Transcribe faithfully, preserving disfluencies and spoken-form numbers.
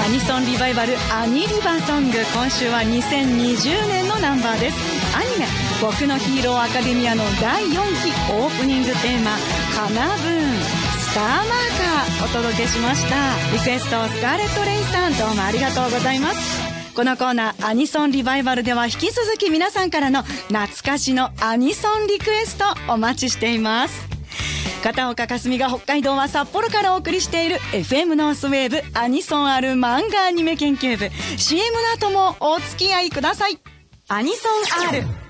ニソンリバイバルアニリバソング、今週はにせんにじゅうねんのナンバーです。アニメ僕のヒーローアカデミアのだいよんきオープニングテーマカナブーンスターマーカーお届けしました。リクエストスカーレットレイさん、どうもありがとうございます。このコーナーアニソンリバイバルでは引き続き皆さんからの懐かしのアニソンリクエストお待ちしています。片岡かすみが北海道は札幌からお送りしている エフエム ノースウェーブアニソンある漫画アニメ研究部、 シーエム の後もお付き合いください。アニソン R